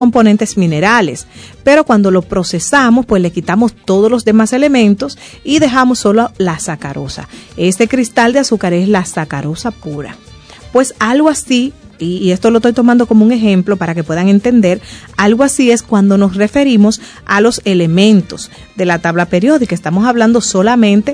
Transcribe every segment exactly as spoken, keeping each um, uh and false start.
componentes minerales, pero cuando lo procesamos pues le quitamos todos los demás elementos y dejamos solo la sacarosa. Este cristal de azúcar es la sacarosa pura. Pues algo así, y, y esto lo estoy tomando como un ejemplo para que puedan entender, algo así es cuando nos referimos a los elementos de la tabla periódica. Estamos hablando solamente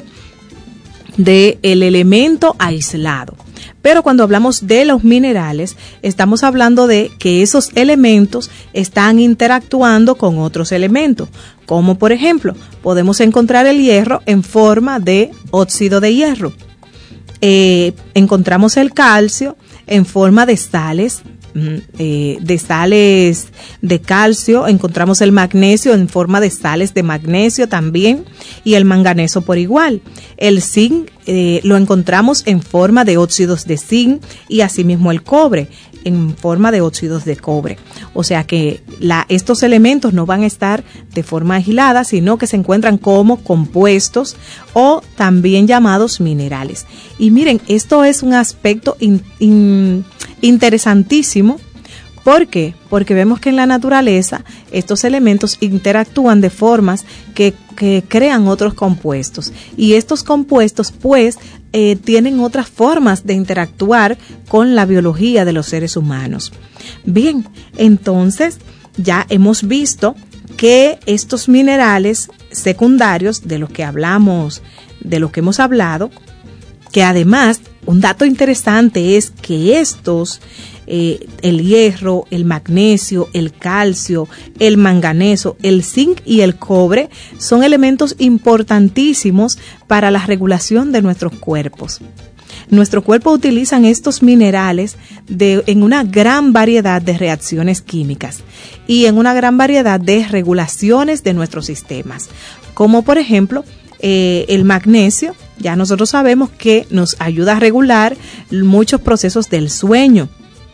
del elemento aislado. Pero cuando hablamos de los minerales, estamos hablando de que esos elementos están interactuando con otros elementos. Como por ejemplo, podemos encontrar el hierro en forma de óxido de hierro. Eh, encontramos el calcio en forma de sales, eh, de sales de calcio. Encontramos el magnesio en forma de sales de magnesio también, y el manganeso por igual. El zinc eh, lo encontramos en forma de óxidos de zinc, y asimismo el cobre en forma de óxidos de cobre. O sea que la, estos elementos no van a estar de forma aislada, sino que se encuentran como compuestos o también llamados minerales. Y miren, esto es un aspecto in, in, interesantísimo. ¿Por qué? Porque vemos que en la naturaleza estos elementos interactúan de formas que, que crean otros compuestos. Y estos compuestos, pues, eh, tienen otras formas de interactuar con la biología de los seres humanos. Bien, entonces ya hemos visto que estos minerales secundarios de los que hablamos, de los que hemos hablado, que además, un dato interesante es que estos Eh, el hierro, el magnesio, el calcio, el manganeso, el zinc y el cobre son elementos importantísimos para la regulación de nuestros cuerpos. Nuestro cuerpo utiliza estos minerales de, en una gran variedad de reacciones químicas y en una gran variedad de regulaciones de nuestros sistemas, como por ejemplo eh, el magnesio. Ya nosotros sabemos que nos ayuda a regular muchos procesos del sueño.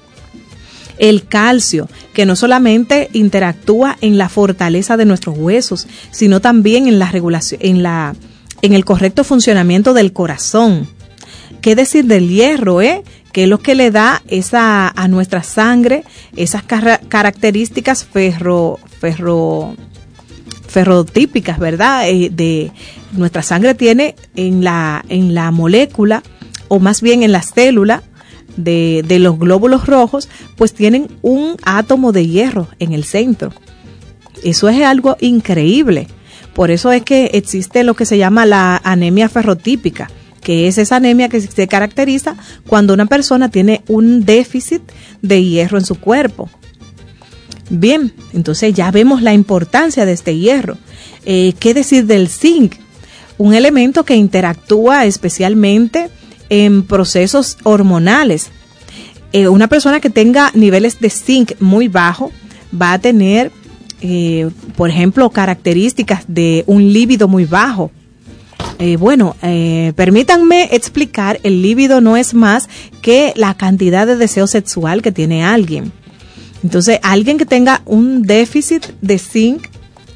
El calcio, que no solamente interactúa en la fortaleza de nuestros huesos, sino también en la regulación, en la, en el correcto funcionamiento del corazón. ¿Qué decir del hierro, eh? Que es lo que le da esa a nuestra sangre esas car- características ferro, ferro, ferrotípicas, ¿verdad? Eh, de nuestra sangre tiene en la, en la molécula, o más bien en la célula de, de los glóbulos rojos, pues tienen un átomo de hierro en el centro. Eso es algo increíble. Por eso es que existe lo que se llama la anemia ferrotípica, que es esa anemia que se caracteriza cuando una persona tiene un déficit de hierro en su cuerpo. Bien, entonces ya vemos la importancia de este hierro. Eh, ¿Qué decir del zinc? Un elemento que interactúa especialmente en procesos hormonales. Eh, una persona que tenga niveles de zinc muy bajo va a tener, eh, por ejemplo, características de un líbido muy bajo. Eh, bueno, eh, permítanme explicar, el líbido no es más que la cantidad de deseo sexual que tiene alguien. Entonces, alguien que tenga un déficit de zinc,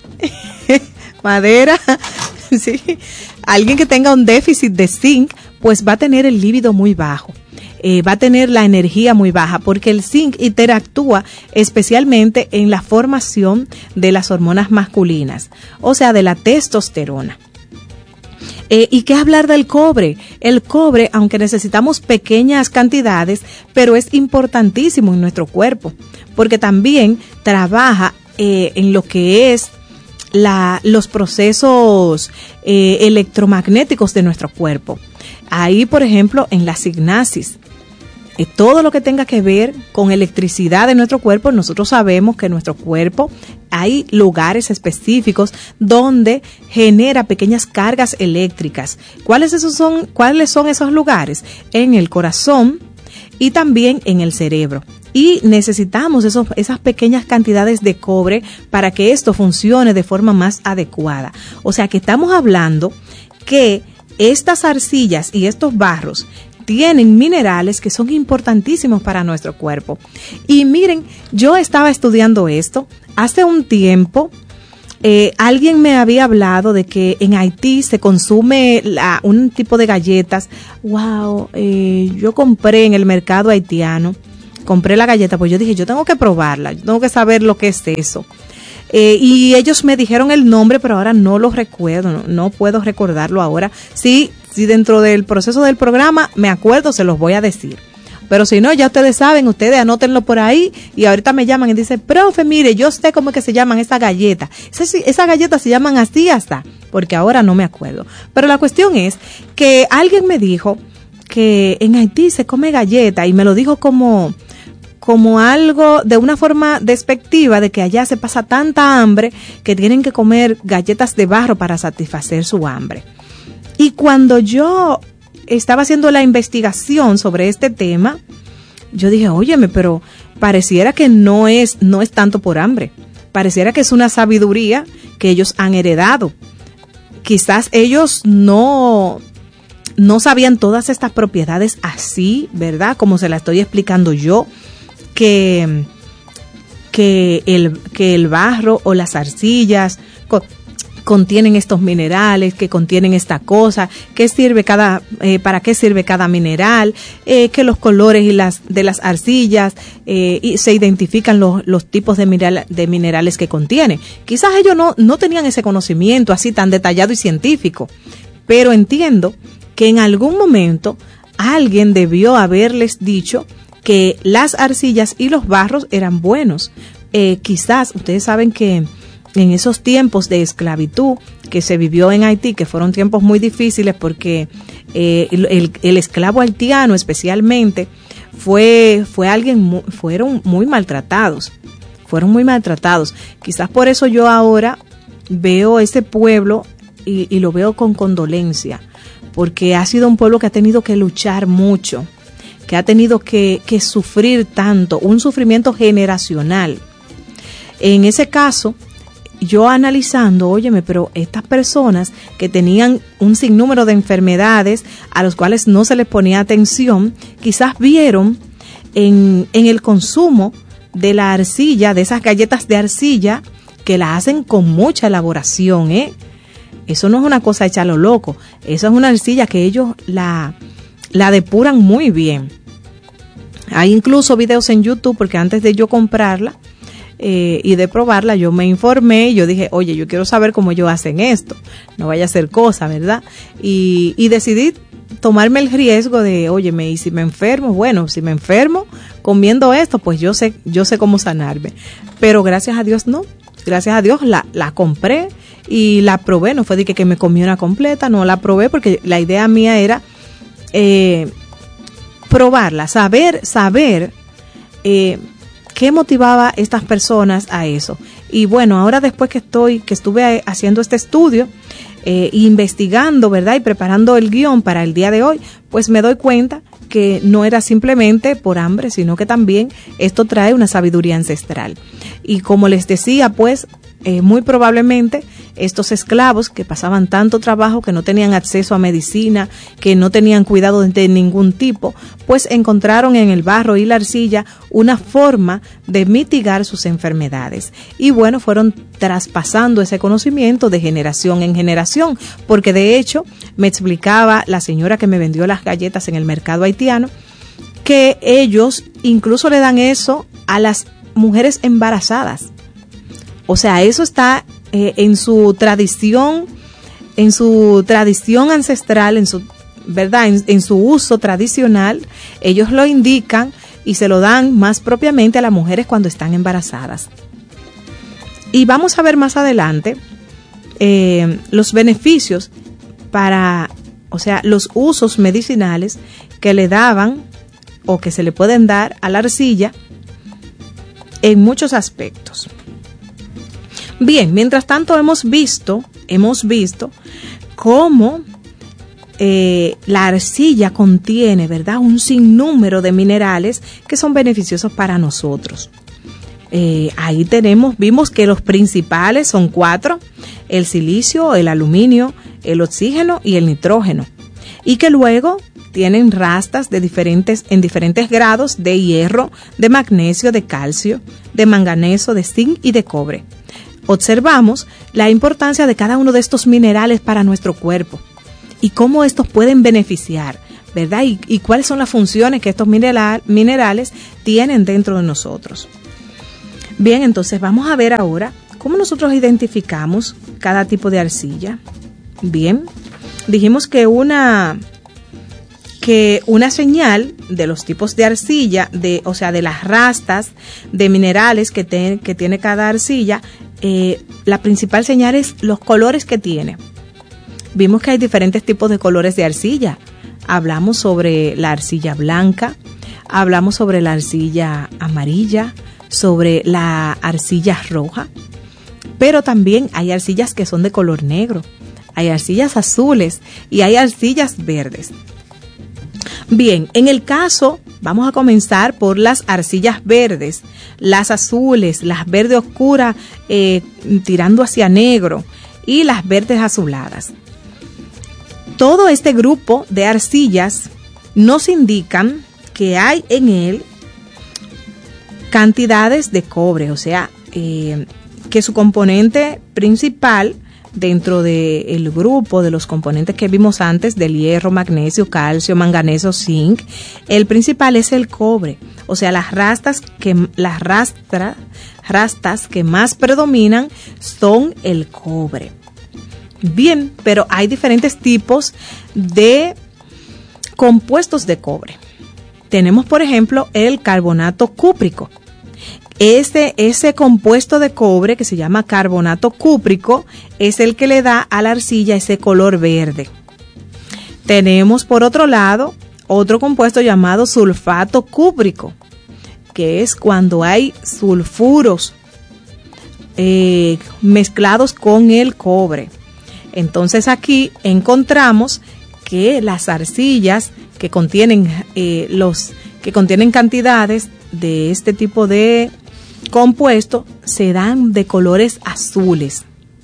madera, sí, alguien que tenga un déficit de zinc, pues va a tener el líbido muy bajo, eh, va a tener la energía muy baja, porque el zinc interactúa especialmente en la formación de las hormonas masculinas, o sea, de la testosterona. Eh, ¿Y qué hablar del cobre? El cobre, aunque necesitamos pequeñas cantidades, pero es importantísimo en nuestro cuerpo, porque también trabaja eh, en lo que es la, los procesos eh, electromagnéticos de nuestro cuerpo. Ahí, por ejemplo, en la signasis, eh, todo lo que tenga que ver con electricidad de nuestro cuerpo, nosotros sabemos que en nuestro cuerpo hay lugares específicos donde genera pequeñas cargas eléctricas. ¿Cuáles esos son, cuáles son esos lugares? En el corazón y también en el cerebro. Y necesitamos esos, esas pequeñas cantidades de cobre para que esto funcione de forma más adecuada. O sea que estamos hablando que estas arcillas y estos barros tienen minerales que son importantísimos para nuestro cuerpo. Y miren, yo estaba estudiando esto hace un tiempo. Eh, alguien me había hablado de que en Haití se consume la, un tipo de galletas. Wow, eh, yo compré en el mercado haitiano compré la galleta, pues yo dije, yo tengo que probarla, yo tengo que saber lo que es eso. Eh, y ellos me dijeron el nombre, pero ahora no lo recuerdo, no, no puedo recordarlo ahora. Sí, sí, dentro del proceso del programa me acuerdo, se los voy a decir. Pero si no, ya ustedes saben, ustedes anótenlo por ahí y ahorita me llaman y dicen, profe, mire, yo sé cómo es que se llaman esas galletas. Esas esa galletas se llaman así hasta, porque ahora no me acuerdo. Pero la cuestión es que alguien me dijo que en Haití se come galleta y me lo dijo como, como algo de una forma despectiva de que allá se pasa tanta hambre que tienen que comer galletas de barro para satisfacer su hambre. Y cuando yo estaba haciendo la investigación sobre este tema, yo dije, óyeme, pero pareciera que no es, no es tanto por hambre. Pareciera que es una sabiduría que ellos han heredado. Quizás ellos no, no sabían todas estas propiedades así, ¿verdad? Como se la estoy explicando yo, que, que, el, que el barro o las arcillas con, contienen estos minerales, que contienen esta cosa, qué sirve cada, eh, para qué sirve cada mineral, eh, que los colores y las de las arcillas eh, y se identifican los, los tipos de, mineral, de minerales que contiene. Quizás ellos no, no tenían ese conocimiento así tan detallado y científico, pero entiendo que en algún momento alguien debió haberles dicho que las arcillas y los barros eran buenos. Eh, quizás, ustedes saben que en esos tiempos de esclavitud que se vivió en Haití, que fueron tiempos muy difíciles porque eh, el, el, el esclavo haitiano especialmente fue, fue alguien, muy, fueron muy maltratados, fueron muy maltratados. Quizás por eso yo ahora veo ese pueblo y, y lo veo con condolencia, porque ha sido un pueblo que ha tenido que luchar mucho, que ha tenido que, que sufrir tanto, un sufrimiento generacional. En ese caso, yo analizando, óyeme, pero estas personas que tenían un sinnúmero de enfermedades a los cuales no se les ponía atención, quizás vieron en, en el consumo de la arcilla, de esas galletas de arcilla, que la hacen con mucha elaboración, ¿eh? Eso no es una cosa hecha a lo loco, eso es una arcilla que ellos la, la depuran muy bien. Hay incluso videos en YouTube, porque antes de yo comprarla, Eh, y de probarla, yo me informé y yo dije, oye, yo quiero saber cómo ellos hacen esto, no vaya a ser cosa, ¿verdad? Y, y decidí tomarme el riesgo de, óyeme, y si me enfermo, bueno, si me enfermo comiendo esto, pues yo sé, yo sé cómo sanarme. Pero gracias a Dios no, gracias a Dios la, la compré y la probé, no fue de que, que me comí una completa, no la probé porque la idea mía era eh, probarla, saber, saber, eh, ¿qué motivaba a estas personas a eso? Y bueno, ahora después que estoy, que estuve haciendo este estudio, eh, investigando, ¿verdad? Y preparando el guión para el día de hoy, pues me doy cuenta que no era simplemente por hambre, sino que también esto trae una sabiduría ancestral. Y como les decía, pues, eh, muy probablemente estos esclavos que pasaban tanto trabajo, que no tenían acceso a medicina, que no tenían cuidado de ningún tipo, pues encontraron en el barro y la arcilla una forma de mitigar sus enfermedades. Y bueno, fueron traspasando ese conocimiento de generación en generación, porque de hecho me explicaba la señora que me vendió las galletas en el mercado haitiano, que ellos incluso le dan eso a las mujeres embarazadas. O sea, eso está eh, en su tradición, en su tradición ancestral, en su, ¿verdad? En, en su uso tradicional, ellos lo indican y se lo dan más propiamente a las mujeres cuando están embarazadas. Y vamos a ver más adelante eh, los beneficios para, o sea, los usos medicinales que le daban o que se le pueden dar a la arcilla en muchos aspectos. Bien, mientras tanto hemos visto, hemos visto cómo eh, la arcilla contiene, ¿verdad?, un sinnúmero de minerales que son beneficiosos para nosotros. Eh, ahí tenemos, vimos que los principales son cuatro: el silicio, el aluminio, el oxígeno y el nitrógeno. Y que luego tienen rastas de diferentes, en diferentes grados de hierro, de magnesio, de calcio, de manganeso, de zinc y de cobre. Observamos la importancia de cada uno de estos minerales para nuestro cuerpo y cómo estos pueden beneficiar, ¿verdad? Y, y cuáles son las funciones que estos mineral, minerales tienen dentro de nosotros. Bien, entonces vamos a ver ahora cómo nosotros identificamos cada tipo de arcilla. Bien, dijimos que una, que una señal de los tipos de arcilla, de, o sea, de las rastas de minerales que, te, que tiene cada arcilla, eh, la principal señal es los colores que tiene. Vimos que hay diferentes tipos de colores de arcilla. Hablamos sobre la arcilla blanca, hablamos sobre la arcilla amarilla, sobre la arcilla roja, pero también hay arcillas que son de color negro, hay arcillas azules y hay arcillas verdes. Bien, en el caso, vamos a comenzar por las arcillas verdes, las azules, las verdes oscuras eh, tirando hacia negro y las verdes azuladas. Todo este grupo de arcillas nos indican que hay en él cantidades de cobre, o sea, eh, que su componente principal dentro del grupo de los componentes que vimos antes, del hierro, magnesio, calcio, manganeso, zinc, el principal es el cobre, o sea, las rastas que las rastra, rastas que más predominan son el cobre. Bien, pero hay diferentes tipos de compuestos de cobre. Tenemos, por ejemplo, el carbonato cúprico. Ese, ese compuesto de cobre que se llama carbonato cúprico es el que le da a la arcilla ese color verde. Tenemos, por otro lado, otro compuesto llamado sulfato cúprico, que es cuando hay sulfuros eh, mezclados con el cobre. Entonces aquí encontramos que las arcillas que contienen eh, los que contienen cantidades de este tipo de compuesto se dan de colores azules,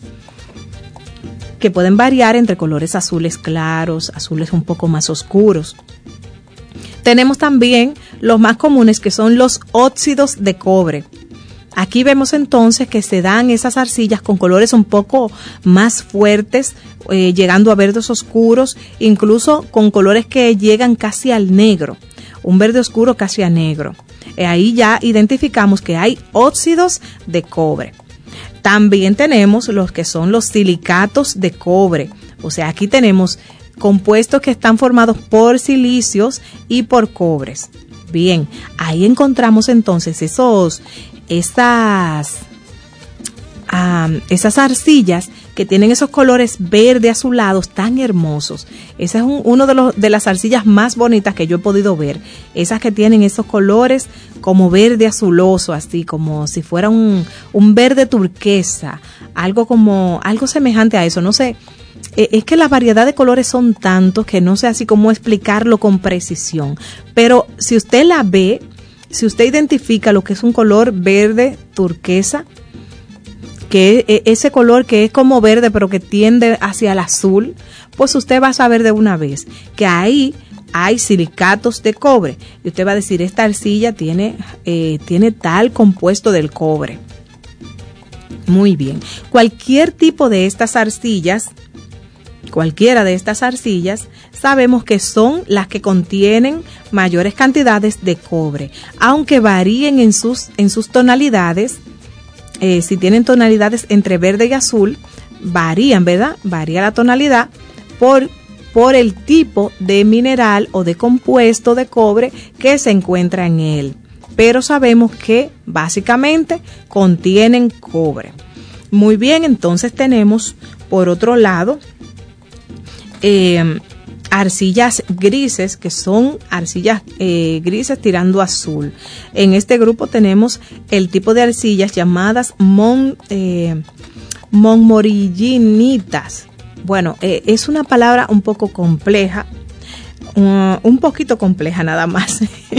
que pueden variar entre colores azules claros, azules un poco más oscuros. Tenemos también los más comunes, que son los óxidos de cobre. Aquí vemos entonces que se dan esas arcillas con colores un poco más fuertes, eh, llegando a verdes oscuros, incluso con colores que llegan casi al negro, un verde oscuro casi a negro. Eh, ahí ya identificamos que hay óxidos de cobre. También tenemos los que son los silicatos de cobre, o sea, aquí tenemos compuestos que están formados por silicios y por cobres. Bien, ahí encontramos entonces esos Esas, um, esas arcillas que tienen esos colores verde azulados tan hermosos. Esa es un, uno de, los, de las arcillas más bonitas que yo he podido ver. Esas que tienen esos colores como verde azuloso, así como si fuera un, un verde turquesa, algo como algo semejante a eso. No sé, eh, es que la variedad de colores son tantos que no sé así cómo explicarlo con precisión. Pero si usted la ve, si usted identifica lo que es un color verde turquesa, que es ese color que es como verde pero que tiende hacia el azul, pues usted va a saber de una vez que ahí hay silicatos de cobre. Y usted va a decir, esta arcilla tiene, eh, tiene tal compuesto del cobre. Muy bien. Cualquier tipo de estas arcillas, cualquiera de estas arcillas, sabemos que son las que contienen mayores cantidades de cobre, aunque varíen en sus, en sus tonalidades. Eh, si tienen tonalidades entre verde y azul, varían, ¿verdad? Varía la tonalidad por, por el tipo de mineral o de compuesto de cobre que se encuentra en él. Pero sabemos que básicamente contienen cobre. Muy bien, entonces tenemos por otro lado eh, arcillas grises, que son arcillas eh, grises tirando azul. En este grupo tenemos el tipo de arcillas llamadas mon, eh, monmorillinitas. Bueno, eh, es una palabra un poco compleja, uh, un poquito compleja nada más.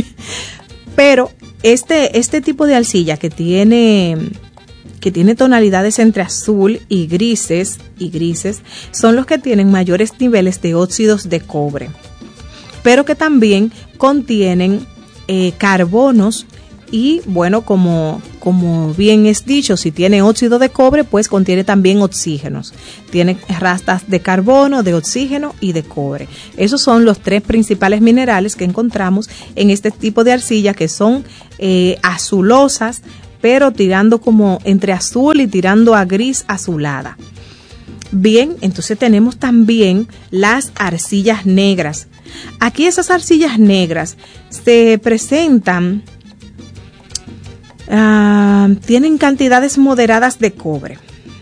Pero este, este tipo de arcilla que tiene... que tiene tonalidades entre azul y grises, y grises, son los que tienen mayores niveles de óxidos de cobre, pero que también contienen eh, carbonos Y bueno, como, como bien es dicho, si tiene óxido de cobre, pues contiene también oxígenos. Tiene rastras de carbono, de oxígeno y de cobre. Esos son los tres principales minerales que encontramos en este tipo de arcilla, que son eh, azulosas, pero tirando como entre azul y tirando a gris azulada. Bien, entonces tenemos también las arcillas negras. Aquí esas arcillas negras se presentan... Uh, tienen cantidades moderadas de cobre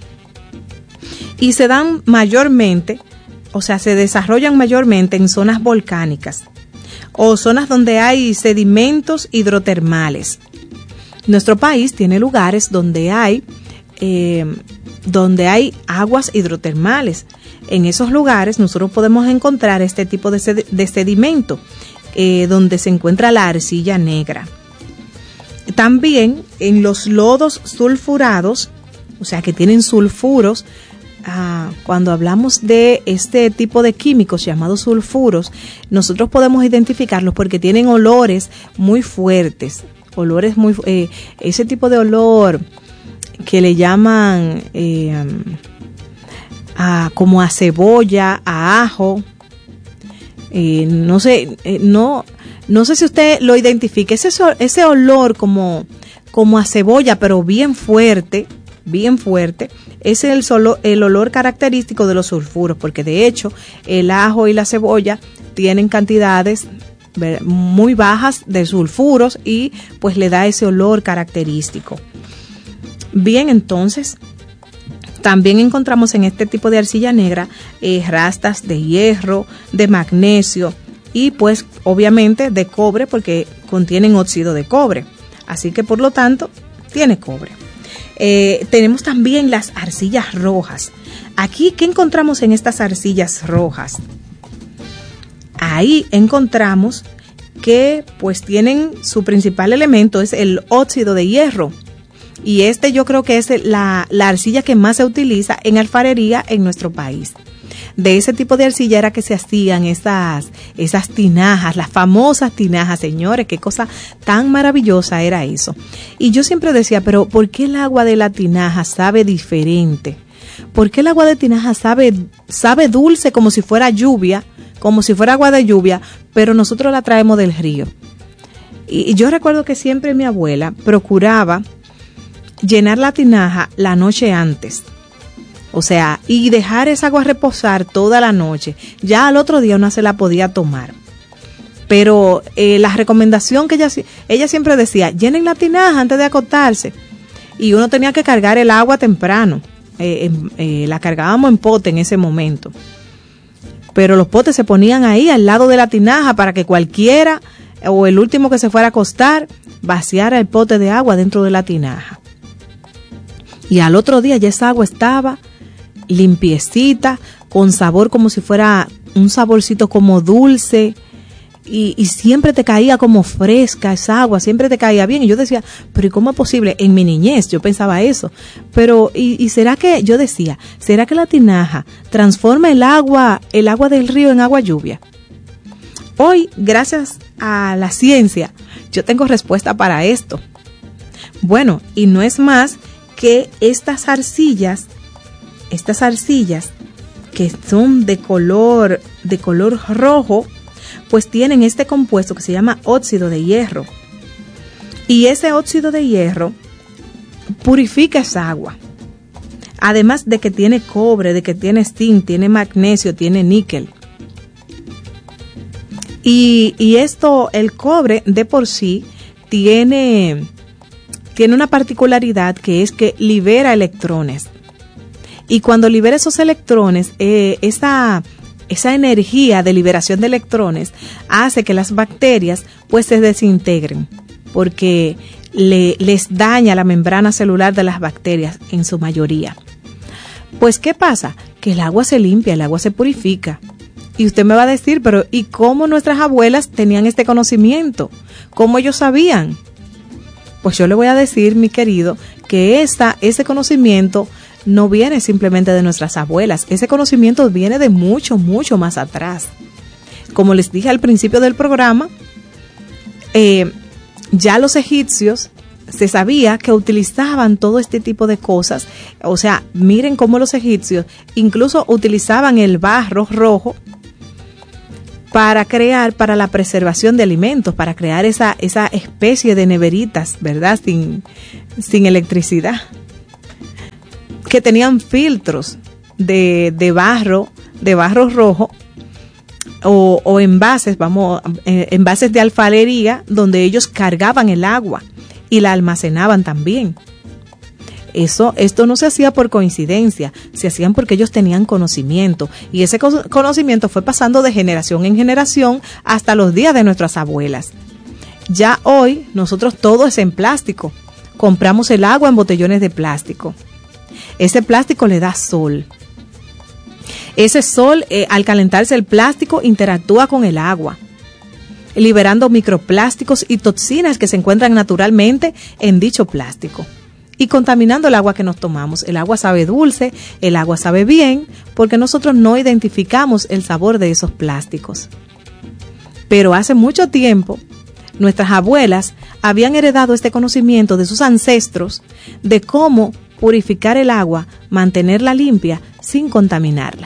y se dan mayormente, o sea, se desarrollan mayormente en zonas volcánicas o zonas donde hay sedimentos hidrotermales. Nuestro país tiene lugares donde hay eh, donde hay aguas hidrotermales. En esos lugares nosotros podemos encontrar este tipo de, sed- de sedimento eh, donde se encuentra la arcilla negra. También en los lodos sulfurados, o sea que tienen sulfuros, ah, cuando hablamos de este tipo de químicos llamados sulfuros, nosotros podemos identificarlos porque tienen olores muy fuertes, olores muy, eh, ese tipo de olor que le llaman eh, a, como a cebolla, a ajo, eh, no sé, eh, no... No sé si usted lo identifica, ese, ese olor como, como a cebolla, pero bien fuerte, bien fuerte, ese es el, solo, el olor característico de los sulfuros, porque de hecho el ajo y la cebolla tienen cantidades muy bajas de sulfuros y pues le da ese olor característico. Bien, entonces... También encontramos en este tipo de arcilla negra eh, rastras de hierro, de magnesio, y pues obviamente de cobre porque contienen óxido de cobre, así que por lo tanto tiene cobre. Eh, tenemos también las arcillas rojas. Aquí, ¿qué encontramos en estas arcillas rojas? Ahí encontramos que pues tienen su principal elemento es el óxido de hierro, y este yo creo que es la, la arcilla que más se utiliza en alfarería en nuestro país. De ese tipo de arcilla era que se hacían esas, esas tinajas, las famosas tinajas, señores, qué cosa tan maravillosa era eso. Y yo siempre decía, pero ¿por qué el agua de la tinaja sabe diferente? ¿Por qué el agua de tinaja sabe, sabe dulce como si fuera lluvia, como si fuera agua de lluvia, pero nosotros la traemos del río? Y, y yo recuerdo que siempre mi abuela procuraba llenar la tinaja la noche antes. O sea, y dejar esa agua reposar toda la noche. Ya al otro día uno se la podía tomar. Pero eh, la recomendación que ella, ella siempre decía, llenen la tinaja antes de acostarse. Y uno tenía que cargar el agua temprano. Eh, eh, la cargábamos en pote en ese momento. Pero los potes se ponían ahí al lado de la tinaja para que cualquiera o el último que se fuera a acostar vaciara el pote de agua dentro de la tinaja. Y al otro día ya esa agua estaba limpiecita, con sabor como si fuera un saborcito como dulce, y, y siempre te caía como fresca esa agua, siempre te caía bien. Y yo decía, pero ¿y cómo es posible? En mi niñez yo pensaba eso, pero ¿y, y será que, yo decía, será que la tinaja transforma el agua, el agua del río en agua lluvia? Hoy, gracias a la ciencia, yo tengo respuesta para esto. Bueno, y no es más que estas arcillas, estas arcillas que son de color, de color rojo, pues tienen este compuesto que se llama óxido de hierro. Y ese óxido de hierro purifica esa agua. Además de que tiene cobre, de que tiene zinc, tiene magnesio, tiene níquel. Y, y esto, el cobre de por sí, tiene, tiene una particularidad que es que libera electrones. Y cuando libera esos electrones, eh, esa, esa energía de liberación de electrones hace que las bacterias pues se desintegren, porque le, les daña la membrana celular de las bacterias en su mayoría. Pues, ¿qué pasa? Que el agua se limpia, el agua se purifica. Y usted me va a decir, pero ¿y cómo nuestras abuelas tenían este conocimiento? ¿Cómo ellos sabían? Pues yo le voy a decir, mi querido, que esa, ese conocimiento no viene simplemente de nuestras abuelas. Ese conocimiento viene de mucho, mucho más atrás. Como les dije al principio del programa, eh, ya los egipcios se sabía que utilizaban todo este tipo de cosas. O sea, miren cómo los egipcios incluso utilizaban el barro rojo para crear, para la preservación de alimentos, para crear esa, esa especie de neveritas, ¿verdad? Sin, sin electricidad. Que tenían filtros de, de barro, de barro rojo, o, o envases, vamos, eh, envases de alfarería, donde ellos cargaban el agua y la almacenaban también. Eso, esto no se hacía por coincidencia, se hacían porque ellos tenían conocimiento, y ese conocimiento fue pasando de generación en generación hasta los días de nuestras abuelas. Ya hoy nosotros todo es en plástico, compramos el agua en botellones de plástico. Ese plástico le da sol. Ese sol, eh, al calentarse el plástico, interactúa con el agua, liberando microplásticos y toxinas que se encuentran naturalmente en dicho plástico y contaminando el agua que nos tomamos. El agua sabe dulce, el agua sabe bien, porque nosotros no identificamos el sabor de esos plásticos. Pero hace mucho tiempo, nuestras abuelas habían heredado este conocimiento de sus ancestros de cómo purificar el agua, mantenerla limpia sin contaminarla.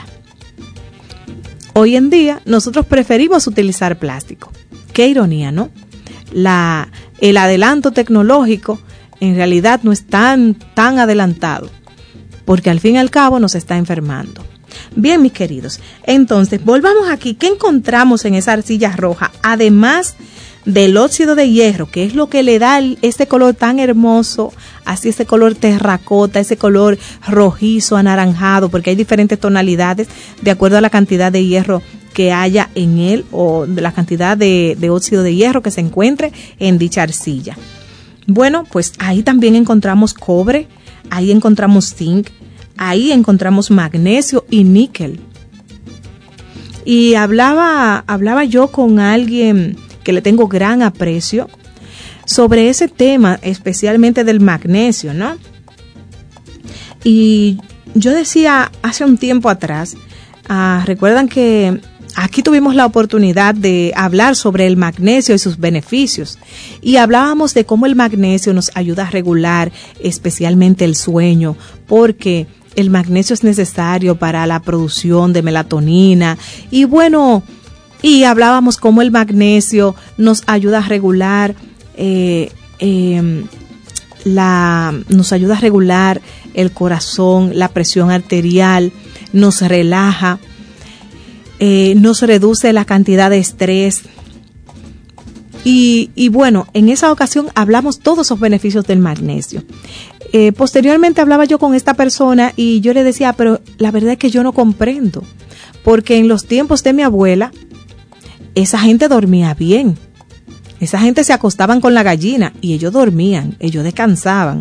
Hoy en día nosotros preferimos utilizar plástico. Qué ironía, ¿no? La, el adelanto tecnológico en realidad no es tan, tan adelantado, porque al fin y al cabo nos está enfermando. Bien, mis queridos, entonces volvamos aquí. ¿Qué encontramos en esa arcilla roja? Además del óxido de hierro, que es lo que le da el, este color tan hermoso, así ese color terracota, ese color rojizo, anaranjado, porque hay diferentes tonalidades de acuerdo a la cantidad de hierro que haya en él, o de la cantidad de, de óxido de hierro que se encuentre en dicha arcilla. Bueno, pues ahí también encontramos cobre, ahí encontramos zinc, ahí encontramos magnesio y níquel. Y hablaba, hablaba yo con alguien que le tengo gran aprecio sobre ese tema, especialmente del magnesio, ¿no? Y yo decía hace un tiempo atrás, uh, recuerdan que aquí tuvimos la oportunidad de hablar sobre el magnesio y sus beneficios, y hablábamos de cómo el magnesio nos ayuda a regular especialmente el sueño, porque el magnesio es necesario para la producción de melatonina, y bueno, y hablábamos cómo el magnesio nos ayuda a regular eh, eh, la, nos ayuda a regular el corazón, la presión arterial, nos relaja. Eh, nos reduce la cantidad de estrés y, y bueno, en esa ocasión hablamos todos esos beneficios del magnesio. Eh, posteriormente hablaba yo con esta persona y yo le decía, pero la verdad es que yo no comprendo, porque en los tiempos de mi abuela esa gente dormía bien, esa gente se acostaban con la gallina y ellos dormían, ellos descansaban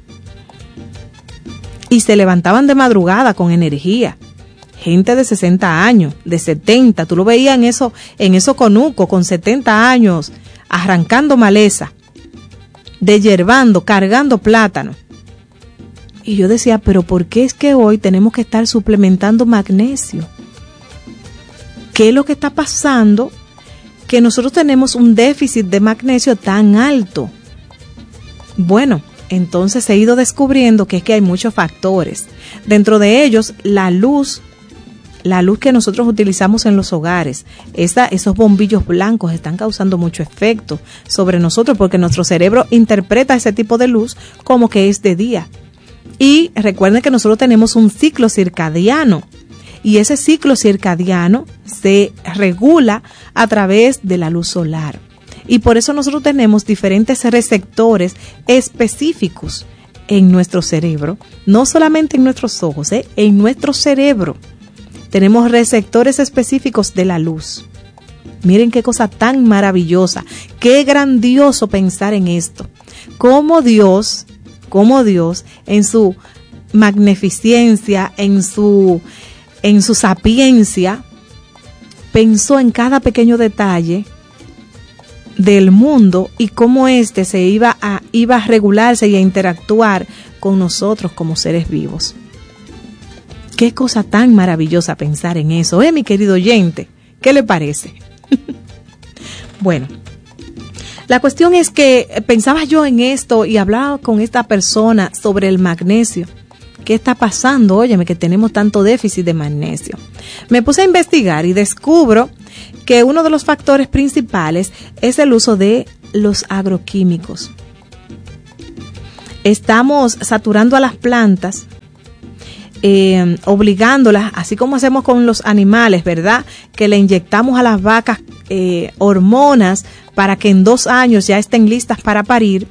y se levantaban de madrugada con energía. Gente de sesenta años, de setenta, tú lo veías en eso, en esos conucos con setenta años, arrancando maleza, deshiervando, cargando plátano. Y yo decía, pero ¿por qué es que hoy tenemos que estar suplementando magnesio? ¿Qué es lo que está pasando? Que nosotros tenemos un déficit de magnesio tan alto. Bueno, entonces he ido descubriendo que es que hay muchos factores. Dentro de ellos, la luz, la luz que nosotros utilizamos en los hogares, esa, esos bombillos blancos están causando mucho efecto sobre nosotros, porque nuestro cerebro interpreta ese tipo de luz como que es de día. Y recuerden que nosotros tenemos un ciclo circadiano, y ese ciclo circadiano se regula a través de la luz solar. Y por eso nosotros tenemos diferentes receptores específicos en nuestro cerebro, no solamente en nuestros ojos, ¿eh? En nuestro cerebro tenemos receptores específicos de la luz. Miren qué cosa tan maravillosa, qué grandioso pensar en esto. Cómo Dios, cómo Dios en su magnificencia, en su, en su sapiencia, pensó en cada pequeño detalle del mundo y cómo éste se iba a, iba a regularse y a interactuar con nosotros como seres vivos. Qué cosa tan maravillosa pensar en eso, ¿eh, mi querido oyente? ¿Qué le parece? Bueno, La cuestión es que pensaba yo en esto y hablaba con esta persona sobre el magnesio. ¿Qué está pasando? Óyeme, que tenemos tanto déficit de magnesio. Me puse a investigar y descubro que uno de los factores principales es el uso de los agroquímicos. Estamos saturando a las plantas, eh, obligándolas, así como hacemos con los animales, ¿verdad? Que le inyectamos a las vacas eh, hormonas para que en dos años ya estén listas para parir.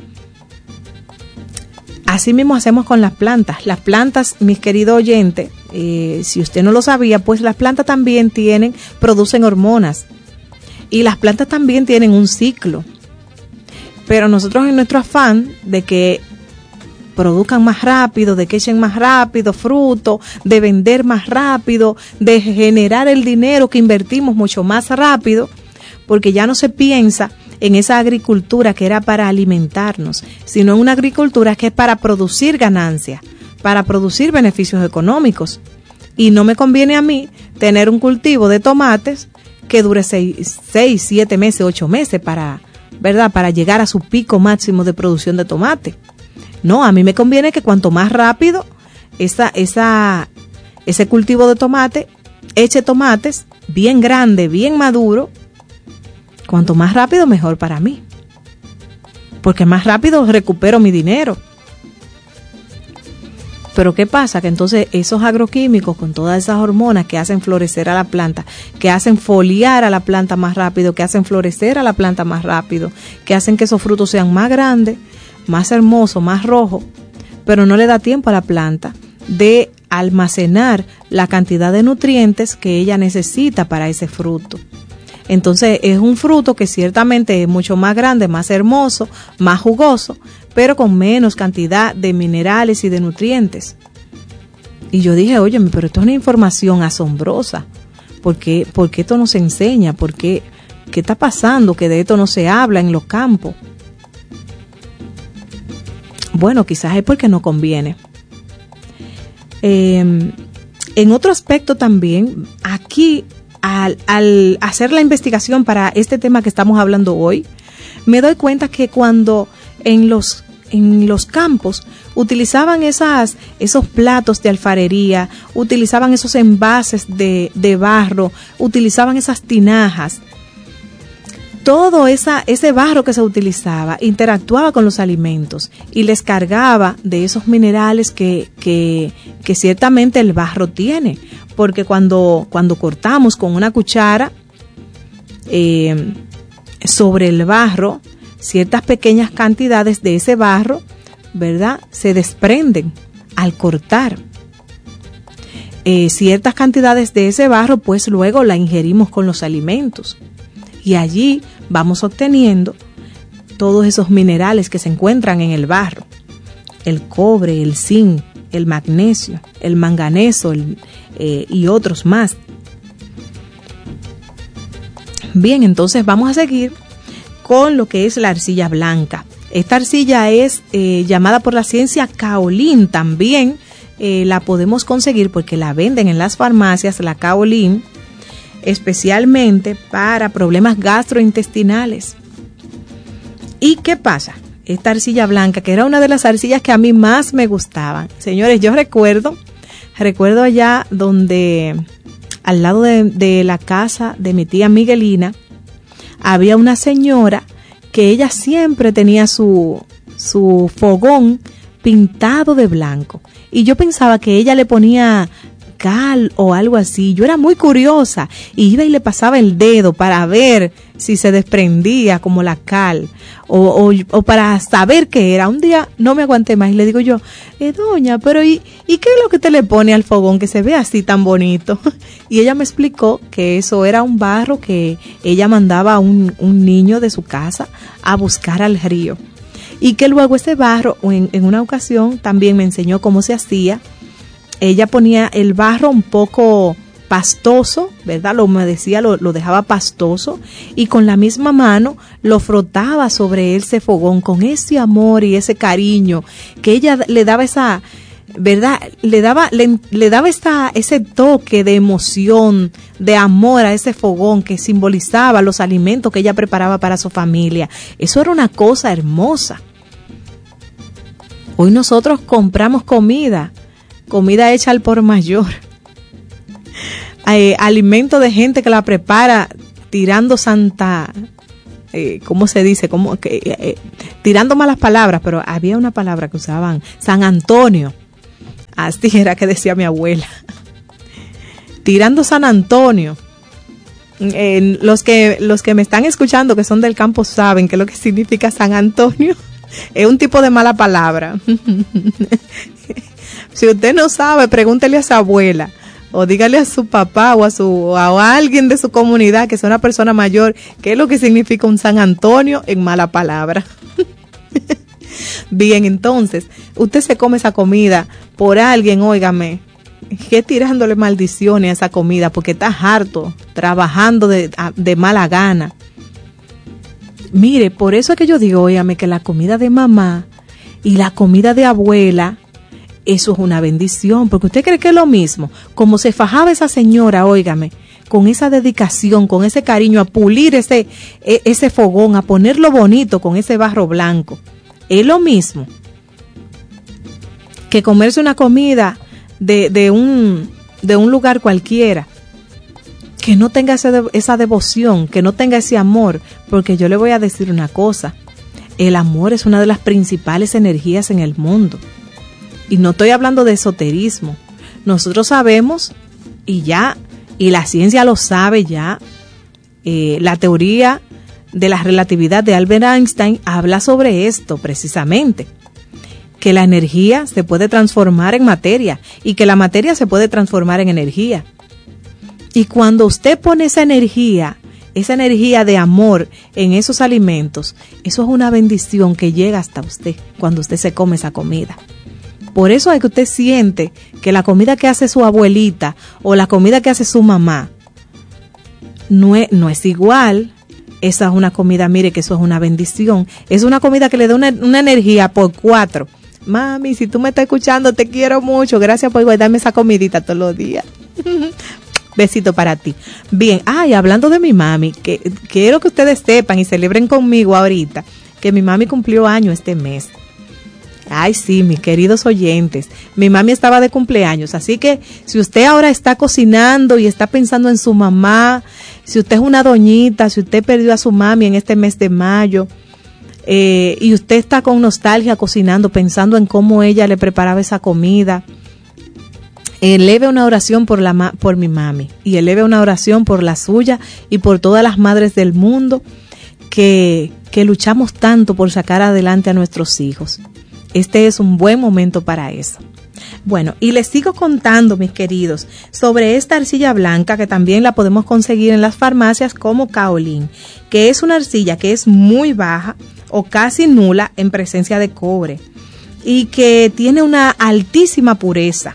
Así mismo hacemos con las plantas. Las plantas, mis queridos oyentes, eh, si usted no lo sabía, pues las plantas también tienen, producen hormonas. Y las plantas también tienen un ciclo. Pero nosotros en nuestro afán de que produzcan más rápido, de que echen más rápido fruto, de vender más rápido, de generar el dinero que invertimos mucho más rápido, porque ya no se piensa en esa agricultura que era para alimentarnos, sino en una agricultura que es para producir ganancias, para producir beneficios económicos. Y no me conviene a mí tener un cultivo de tomates que dure seis, seis siete meses, ocho meses para, ¿verdad? Para llegar a su pico máximo de producción de tomate. No, a mí me conviene que cuanto más rápido esa, esa, ese cultivo de tomate eche tomates bien grande, bien maduro. Cuanto más rápido, mejor para mí. Porque más rápido recupero mi dinero. Pero ¿qué pasa? Que entonces esos agroquímicos con todas esas hormonas que hacen florecer a la planta, que hacen foliar a la planta más rápido, que hacen florecer a la planta más rápido, que hacen que esos frutos sean más grandes, más hermosos, más rojos, pero no le da tiempo a la planta de almacenar la cantidad de nutrientes que ella necesita para ese fruto. Entonces es un fruto que ciertamente es mucho más grande, más hermoso, más jugoso, pero con menos cantidad de minerales y de nutrientes. Y yo dije, oye, pero esto es una información asombrosa. ¿Por qué, por qué esto no se enseña? ¿Por qué, qué está pasando que de esto no se habla en los campos? Bueno, quizás es porque no conviene. Eh, en otro aspecto también, aquí Al, al hacer la investigación para este tema que estamos hablando hoy, me doy cuenta que cuando en los, en los campos utilizaban esas, esos platos de alfarería, utilizaban esos envases de, de barro, utilizaban esas tinajas, todo esa, ese barro que se utilizaba interactuaba con los alimentos y les cargaba de esos minerales que, que, que ciertamente el barro tiene. Porque cuando, cuando cortamos con una cuchara eh, sobre el barro, ciertas pequeñas cantidades de ese barro, ¿verdad?, se desprenden al cortar. Eh, ciertas cantidades de ese barro, pues luego la ingerimos con los alimentos. Y allí vamos obteniendo todos esos minerales que se encuentran en el barro. El cobre, el zinc, el magnesio, el manganeso, el... Eh, y otros más. Bien, entonces vamos a seguir con lo que es la arcilla blanca. Esta arcilla es eh, llamada por la ciencia kaolín. También eh, la podemos conseguir porque la venden en las farmacias, la kaolín, especialmente para problemas gastrointestinales. ¿Y qué pasa? Esta arcilla blanca, que era una de las arcillas que a mí más me gustaban. Señores, yo recuerdo Recuerdo allá donde, al lado de, de la casa de mi tía Miguelina, había una señora que ella siempre tenía su, su fogón pintado de blanco. Y yo pensaba que ella le ponía cal o algo así. Yo era muy curiosa y iba y le pasaba el dedo para ver si se desprendía como la cal o, o, o para saber qué era. Un día no me aguanté más y le digo yo, eh, doña, pero ¿y, ¿y qué es lo que te le pone al fogón que se ve así tan bonito? Y ella me explicó que eso era un barro que ella mandaba a un, un niño de su casa a buscar al río. Y que luego ese barro, en, en una ocasión también me enseñó cómo se hacía. Ella ponía el barro un poco pastoso, ¿verdad? Lo humedecía, lo, lo dejaba pastoso y con la misma mano lo frotaba sobre ese fogón con ese amor y ese cariño que ella le daba esa, ¿verdad? Le daba, le, le daba esta, ese toque de emoción, de amor a ese fogón que simbolizaba los alimentos que ella preparaba para su familia. Eso era una cosa hermosa. Hoy nosotros compramos comida, comida hecha al por mayor, eh, alimento de gente que la prepara tirando santa, eh, ¿cómo se dice? ¿Cómo, que, eh, tirando malas palabras, pero había una palabra que usaban, San Antonio. Así era que decía mi abuela. Tirando San Antonio. Eh, los que los que me están escuchando que son del campo saben qué es lo que significa San Antonio. Es un tipo de mala palabra. Si usted no sabe, pregúntele a su abuela o dígale a su papá o a su o a alguien de su comunidad que sea una persona mayor qué es lo que significa un San Antonio en mala palabra. Bien, entonces, usted se come esa comida por alguien, óigame, que tirándole maldiciones a esa comida porque está harto, trabajando de, de mala gana. Mire, por eso es que yo digo, óigame, que la comida de mamá y la comida de abuela, eso es una bendición, porque usted cree que es lo mismo, como se fajaba esa señora, óigame, con esa dedicación, con ese cariño, a pulir ese, ese fogón, a ponerlo bonito con ese barro blanco. Es lo mismo que comerse una comida de, de, un, de un lugar cualquiera, que no tenga ese, esa devoción, que no tenga ese amor, porque yo le voy a decir una cosa, el amor es una de las principales energías en el mundo. Y no estoy hablando de esoterismo. Nosotros sabemos, y ya, y la ciencia lo sabe ya, eh, la teoría de la relatividad de Albert Einstein habla sobre esto precisamente, que la energía se puede transformar en materia y que la materia se puede transformar en energía. Y cuando usted pone esa energía, esa energía de amor en esos alimentos, eso es una bendición que llega hasta usted cuando usted se come esa comida. Por eso es que usted siente que la comida que hace su abuelita o la comida que hace su mamá no es, no es igual. Esa es una comida, mire que eso es una bendición. Es una comida que le da una, una energía por cuatro. Mami, si tú me estás escuchando, te quiero mucho. Gracias por guardarme esa comidita todos los días. Besito para ti. Bien, ay, hablando de mi mami, que quiero que ustedes sepan y celebren conmigo ahorita que mi mami cumplió año este mes. Ay, sí, mis queridos oyentes, mi mami estaba de cumpleaños, así que si usted ahora está cocinando y está pensando en su mamá, si usted es una doñita, si usted perdió a su mami en este mes de mayo, eh, y usted está con nostalgia cocinando, pensando en cómo ella le preparaba esa comida, eleve una oración por la ma- por mi mami y eleve una oración por la suya y por todas las madres del mundo que, que luchamos tanto por sacar adelante a nuestros hijos. Este es un buen momento para eso. Bueno, y les sigo contando, mis queridos, sobre esta arcilla blanca que también la podemos conseguir en las farmacias como kaolin, que es una arcilla que es muy baja o casi nula en presencia de cobre y que tiene una altísima pureza,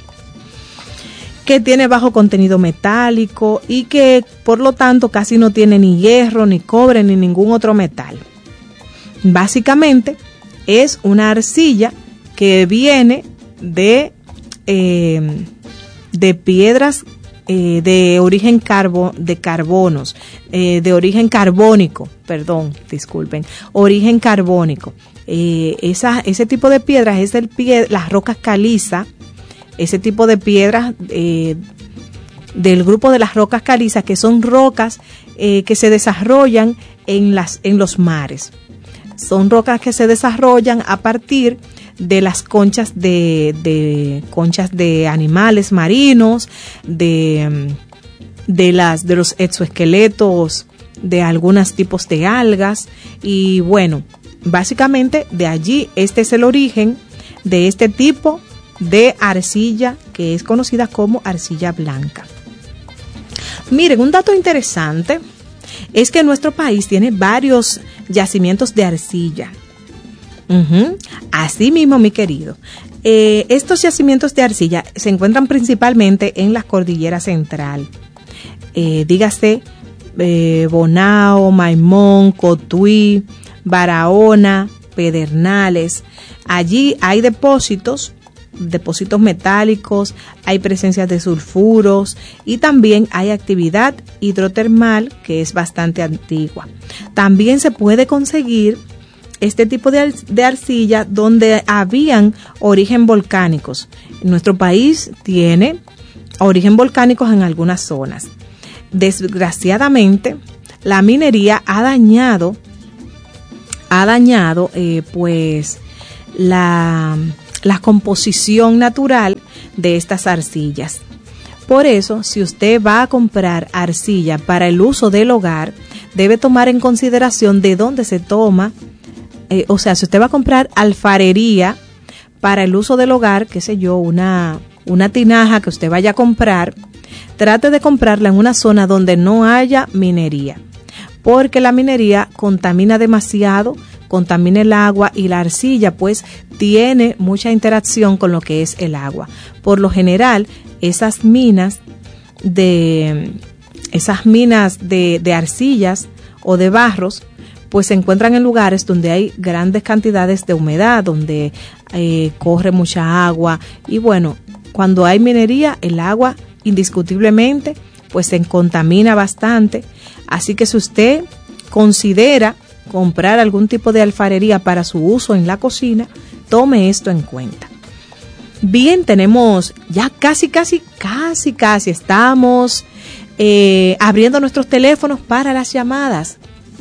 que tiene bajo contenido metálico y que por lo tanto casi no tiene ni hierro, ni cobre, ni ningún otro metal. Básicamente es una arcilla que viene de, eh, de piedras eh, de origen carbo, de carbonos, eh, de origen carbónico, perdón, disculpen, origen carbónico. Eh, esa, ese tipo de piedras es el pie, las rocas caliza, ese tipo de piedras eh, del grupo de las rocas calizas, que son rocas eh, que se desarrollan en, las, en los mares. Son rocas que se desarrollan a partir de las conchas de, de conchas de animales marinos, de, de las de los exoesqueletos de algunos tipos de algas y bueno, básicamente de allí este es el origen de este tipo de arcilla que es conocida como arcilla blanca. Miren, un dato interesante es que nuestro país tiene varios yacimientos de arcilla. Uh-huh. Así mismo, mi querido, eh, estos yacimientos de arcilla se encuentran principalmente en la cordillera central. Eh, dígase eh, Bonao, Maimón, Cotuí, Barahona, Pedernales. Allí hay depósitos depósitos metálicos, hay presencia de sulfuros y también hay actividad hidrotermal que es bastante antigua. También se puede conseguir este tipo de, de arcilla donde habían origen volcánicos. Nuestro país tiene origen volcánicos en algunas zonas. Desgraciadamente, la minería ha dañado, ha dañado eh, pues la, la composición natural de estas arcillas. Por eso, si usted va a comprar arcilla para el uso del hogar, debe tomar en consideración de dónde se toma. Eh, o sea, si usted va a comprar alfarería para el uso del hogar, qué sé yo, una, una tinaja que usted vaya a comprar, trate de comprarla en una zona donde no haya minería, porque la minería contamina demasiado, contamina el agua y la arcilla pues tiene mucha interacción con lo que es el agua. Por lo general, esas minas de, esas minas de, de arcillas o de barros pues se encuentran en lugares donde hay grandes cantidades de humedad, donde eh, corre mucha agua y bueno, cuando hay minería el agua indiscutiblemente pues se contamina bastante, así que si usted considera comprar algún tipo de alfarería para su uso en la cocina, tome esto en cuenta. Bien, tenemos ya casi, casi, casi, casi estamos eh, abriendo nuestros teléfonos para las llamadas.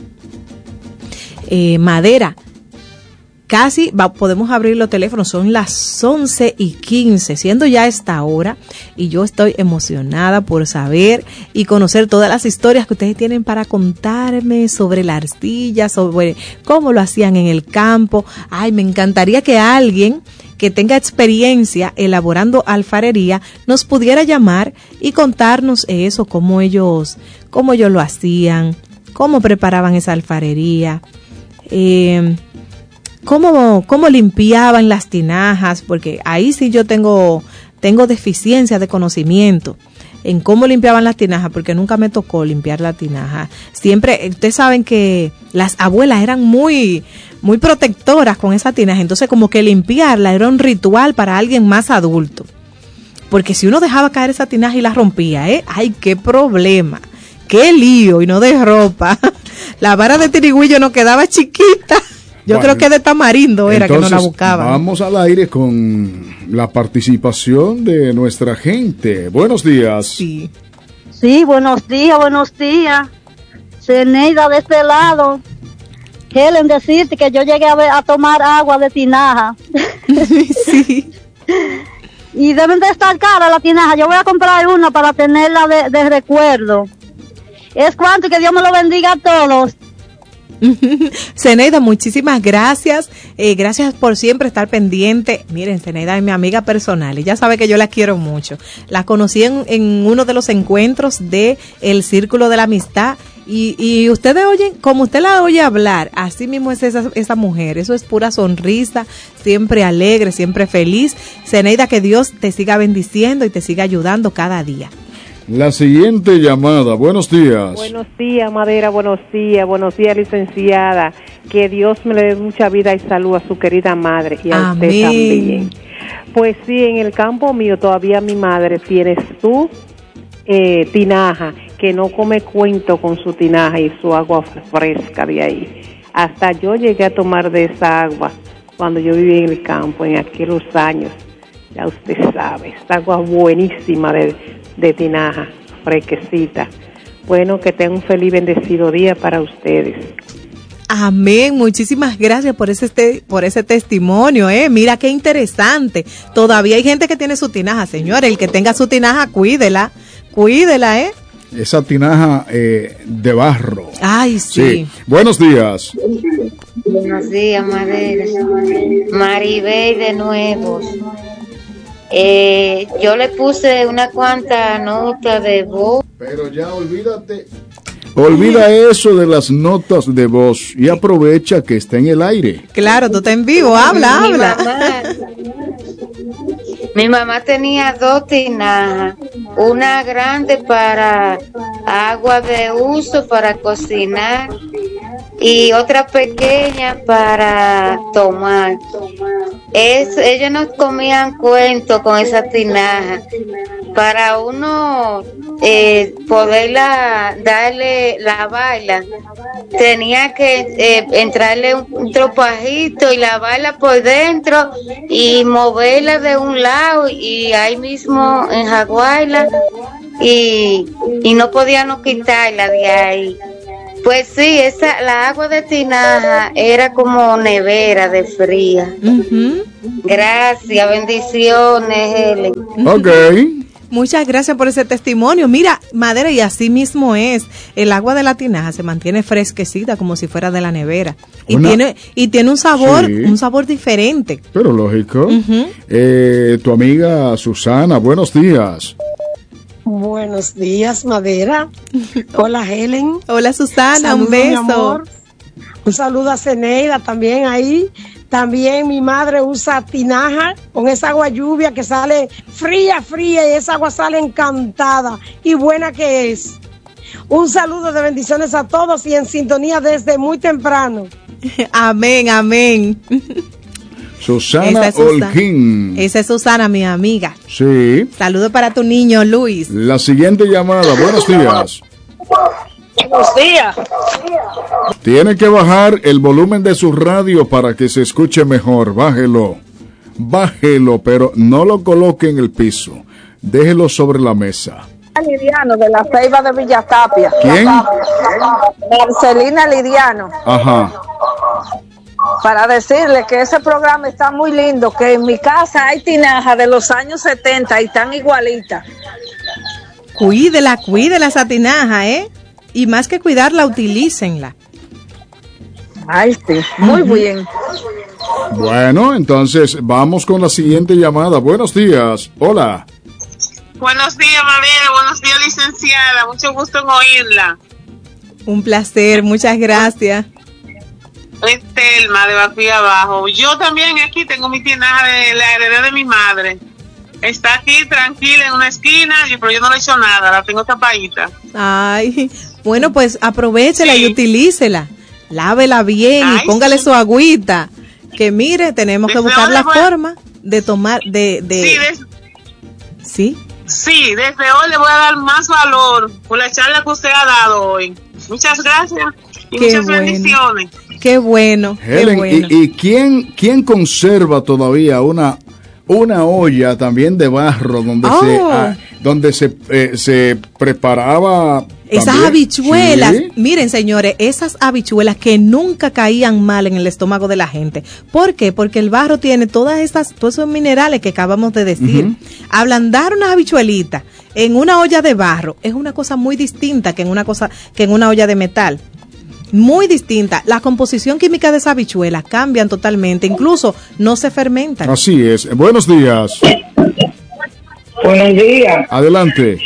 Eh, Madera, casi va, podemos abrir los teléfonos, son las once y quince, siendo ya esta hora, y yo estoy emocionada por saber y conocer todas las historias que ustedes tienen para contarme sobre la arcilla, sobre cómo lo hacían en el campo. Ay, me encantaría que alguien que tenga experiencia elaborando alfarería nos pudiera llamar y contarnos eso, cómo ellos, cómo ellos lo hacían, cómo preparaban esa alfarería. Eh, cómo, cómo limpiaban las tinajas, porque ahí sí yo tengo, tengo deficiencia de conocimiento en cómo limpiaban las tinajas, porque nunca me tocó limpiar la tinaja. Siempre, ustedes saben que las abuelas eran muy, muy protectoras con esa tinaja, entonces como que limpiarla era un ritual para alguien más adulto, porque si uno dejaba caer esa tinaja y la rompía, ¿eh? ¡Ay, qué problema! ¡Qué lío! Y no de ropa. La vara de tirigüillo no quedaba chiquita. Yo bueno, creo que de tamarindo era que no la buscaban. Vamos al aire con la participación de nuestra gente. Buenos días. Sí, sí, buenos días, buenos días. Zeneida de este lado. Quieren decirte que yo llegué a, ver, a tomar agua de tinaja. Sí. Y deben de estar cara la tinaja. Yo voy a comprar una para tenerla de, de recuerdo. Es cuanto y que Dios me lo bendiga a todos. Zeneida, muchísimas gracias. Eh, gracias por siempre estar pendiente. Miren, Zeneida es mi amiga personal. Ella sabe que yo la quiero mucho. La conocí en, en uno de los encuentros de el Círculo de la Amistad. Y, y ustedes oyen, como usted la oye hablar, así mismo es esa, esa mujer. Eso es pura sonrisa, siempre alegre, siempre feliz. Zeneida, que Dios te siga bendiciendo y te siga ayudando cada día. La siguiente llamada, buenos días. Buenos días, Madera, buenos días, buenos días, licenciada. Que Dios me le dé mucha vida y salud a su querida madre y a Amén. Usted también. Pues sí, en el campo mío todavía mi madre tiene su eh, tinaja, que no come cuento con su tinaja y su agua fresca de ahí. Hasta yo llegué a tomar de esa agua cuando yo vivía en el campo, en aquellos años. Ya usted sabe, esta agua buenísima de... de tinaja, fresquecita. Bueno, que tengan un feliz bendecido día para ustedes. Amén, muchísimas gracias por ese te, por ese testimonio, eh. Mira qué interesante. Todavía hay gente que tiene su tinaja, señores. El que tenga su tinaja, cuídela, cuídela, eh. Esa tinaja eh, de barro. Ay, sí. sí. Buenos días. Buenos días, Madera. Maribel de nuevo. Eh, yo le puse una cuanta nota de voz. Pero ya olvídate. Olvida eso de las notas de voz y aprovecha que está en el aire. Claro, tú estás en vivo, habla, mi habla. Mamá, mi mamá tenía dos tinajas, una grande para agua de uso, para cocinar, y otra pequeña para tomar. Es, ellos nos comían cuentos con esa tinaja. Para uno eh, poderla darle la baila, tenía que eh, entrarle un, un tropajito y lavarla por dentro y moverla de un lado y ahí mismo enjaguarla y, y no podíamos quitarla de ahí. Pues sí, esa, la agua de tinaja era como nevera de fría. Uh-huh. Gracias, bendiciones, Helen. Ok. Muchas gracias por ese testimonio. Mira, Madera, y así mismo es. El agua de la tinaja se mantiene fresquecita como si fuera de la nevera. Y Una... tiene y tiene un sabor, sí, un sabor diferente. Pero lógico. Uh-huh. Eh, tu amiga Susana, buenos días. Buenos días, Madera. Hola, Helen. Hola, Susana. Saludo, un beso. Un saludo a Zeneida también ahí. También mi madre usa tinaja con esa agua lluvia que sale fría, fría, y esa agua sale encantada y buena que es. Un saludo de bendiciones a todos y en sintonía desde muy temprano. Amén, amén. Susana esa Holguín. Esa es Susana, mi amiga. Sí. Saludos para tu niño, Luis. La siguiente llamada. Buenos días. Buenos días. Tiene que bajar el volumen de su radio para que se escuche mejor. Bájelo. Bájelo, pero no lo coloque en el piso. Déjelo sobre la mesa. Lidiano de la Ceiba de Villatapia. ¿Quién? Marcelina Lidiano. Ajá. Para decirle que ese programa está muy lindo, que en mi casa hay tinajas de los años setenta y están igualitas. Cuídela, cuídela esa tinaja, ¿eh? Y más que cuidarla, utilícenla. Ay, sí, muy uh-huh. bien. Bueno, entonces vamos con la siguiente llamada. Buenos días. Hola. Buenos días, María. Buenos días, licenciada. Mucho gusto en oírla. Un placer, muchas gracias. Es Telma de Bacuy Abajo. Yo también aquí tengo mi tinaja de la heredad de mi madre. Está aquí tranquila en una esquina, pero yo no le he hecho nada, la tengo tapadita. Ay, bueno, pues aprovechela sí. y utilícela. Lávela bien. Ay, y póngale sí. su agüita. Que mire, tenemos desde que buscar la voy... forma de tomar, de... de... Sí, des... ¿Sí? Sí, desde hoy le voy a dar más valor por la charla que usted ha dado hoy. Muchas gracias y qué muchas bueno. bendiciones. Qué bueno, Helen, qué bueno. ¿Y, y quién, quién conserva todavía una... una olla también de barro donde oh. se ah, donde se eh, se preparaba esas también. habichuelas? ¿Sí? Miren, señores, esas habichuelas que nunca caían mal en el estómago de la gente. ¿Por qué? Porque el barro tiene todas esas todos esos minerales que acabamos de decir. Uh-huh. Ablandar unas habichuelitas en una olla de barro es una cosa muy distinta que en una cosa que en una olla de metal. Muy distinta. La composición química de esa habichuela cambian totalmente, incluso no se fermentan. Así es. Buenos días. Buenos días. Adelante.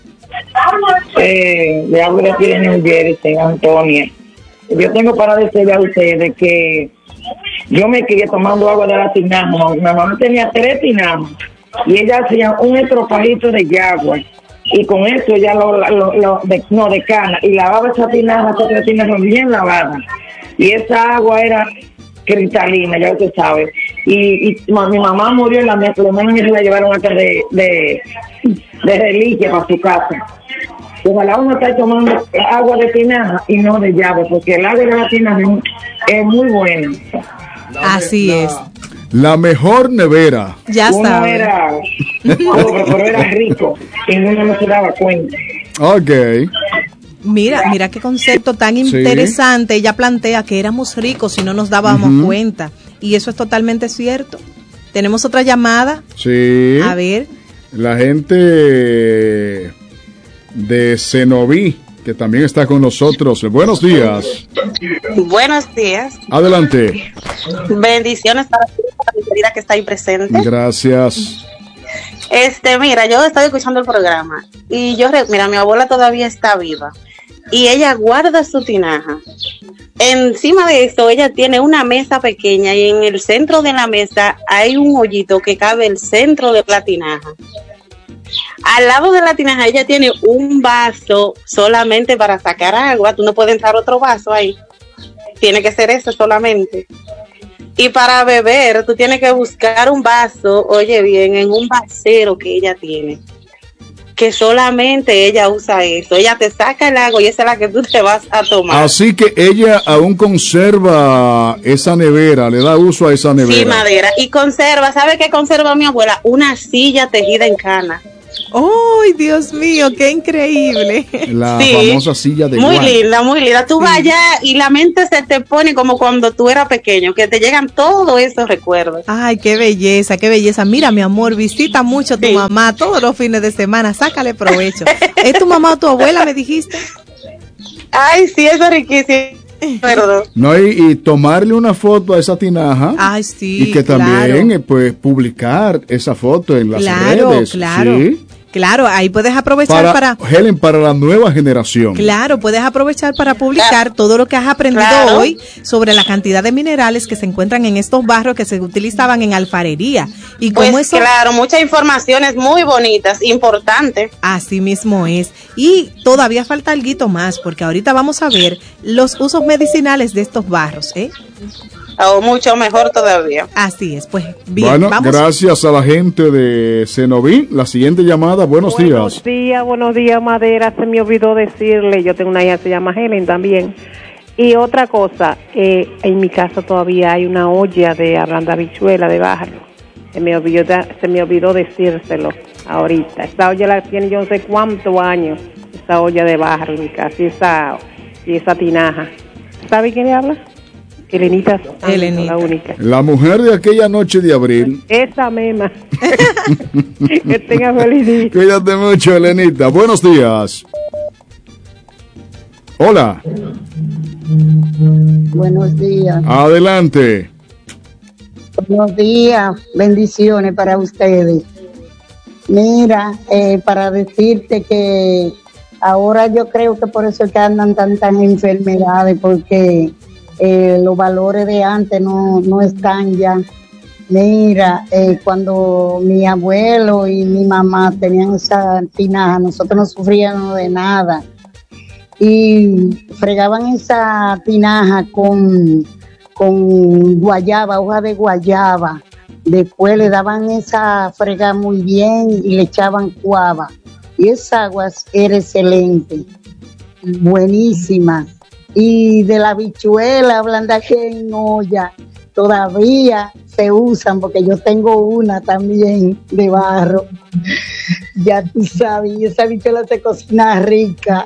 Eh, le hablo de aquí de New Jersey, Antonia. Yo tengo para decirle a ustedes que yo me crié tomando agua de la tinaja. Mi mamá tenía tres tinajas y ella hacía un estropajito de yagua. Y con eso ya lo, lo, lo de, no, de cana, y lavaba esa tinaja, esa tinaja bien lavada, y esa agua era cristalina, ya usted sabe, y, y mi mamá murió, la mía, por lo menos se la llevaron acá de, de, de reliquia para su casa. Ojalá uno está tomando agua de tinaja y no de llave, porque el agua de la tinaja es muy buena. Así la, es. La mejor nevera. Ya uno sabe. Era pobre, pero era rico. Y uno no se daba cuenta. Ok. Mira, mira qué concepto tan interesante. Sí. Ella plantea que éramos ricos si no nos dábamos uh-huh. cuenta. Y eso es totalmente cierto. Tenemos otra llamada. Sí. A ver. La gente de Cenoví, que también está con nosotros. Buenos días. Buenos días. Adelante. Bendiciones para mi querida que está ahí presente. Gracias. Este, mira, yo estoy escuchando el programa y yo, mira, mi abuela todavía está viva y ella guarda su tinaja. Encima de esto, ella tiene una mesa pequeña y en el centro de la mesa hay un hoyito que cabe el centro de la tinaja. Al lado de la tinaja ella tiene un vaso solamente para sacar agua, tú no puedes entrar otro vaso ahí. tiene que ser eso solamente. Y para beber, tú tienes que buscar un vaso, oye bien, en un vasero que ella tiene, que solamente ella usa eso. Ella te saca el agua y esa es la que tú te vas a tomar. Así que ella aún conserva esa nevera, le da uso a esa nevera. Sí, madera. Y conserva, ¿sabe qué conserva mi abuela? Una silla tejida en cana. ¡Ay, Dios mío, qué increíble! La Sí, famosa silla de muy guano. linda, muy linda. Tú vas allá y la mente se te pone como cuando tú eras pequeño, que te llegan todos esos recuerdos. Ay, qué belleza, qué belleza. Mira, mi amor, visita mucho a tu Sí. mamá todos los fines de semana, sácale provecho. ¿Es tu mamá o tu abuela, me dijiste? Ay, sí, eso es riquísimo. Perdón. No, y, y tomarle una foto a esa tinaja. Ay, sí, y que claro. también, eh, pues, publicar esa foto en las Claro, redes. claro. ¿sí? Claro, ahí puedes aprovechar Para, para... Helen, para la nueva generación. Claro, puedes aprovechar para publicar Claro. todo lo que has aprendido Claro. hoy sobre la cantidad de minerales que se encuentran en estos barros que se utilizaban en alfarería. Y cómo Pues eso... claro, muchas informaciones muy bonitas, importantes. Así mismo es. Y todavía falta algo más, porque ahorita vamos a ver los usos medicinales de estos barros, ¿eh? O mucho mejor todavía. Así es, pues bien, Bueno, vamos. gracias a la gente de Cenoví. La siguiente llamada, buenos, Buenos días. días, buenos días, Madera. Se me olvidó decirle, yo tengo una hija que se llama Helen también. Y otra cosa, eh, en mi casa todavía hay una olla de hablando habichuela de barro. Se me olvidó, se me olvidó decírselo ahorita. Esa olla la tiene yo no sé cuántos años, esa olla de barro en mi casa y esa, y esa tinaja. ¿Sabe quién le habla? Elenita Santos, Elenita. la única. La mujer de aquella noche de abril. Esa misma. Que tenga feliz día. Cuídate mucho, Elenita. Buenos días. Hola, Buenos días. adelante. Buenos días. Bendiciones para ustedes. Mira, eh, para decirte que ahora yo creo que por eso es que andan tantas enfermedades, porque eh, los valores de antes no, no están ya. Mira, eh, cuando mi abuelo y mi mamá tenían esa tinaja, nosotros no sufríamos de nada. Y fregaban esa tinaja con, con guayaba, hoja de guayaba. Después le daban esa frega muy bien y le echaban cuava. Y esa agua era excelente, buenísima. Y de la habichuela, ablandaje en olla, todavía se usan, porque yo tengo una también de barro. Ya tú sabes, y esa habichuela se cocina rica.